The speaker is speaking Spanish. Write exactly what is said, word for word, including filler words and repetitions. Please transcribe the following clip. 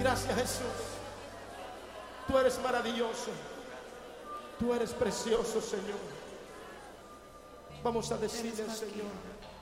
Gracias, Jesús. Tú eres maravilloso. Tú eres precioso, Señor. Vamos a decirle al Señor: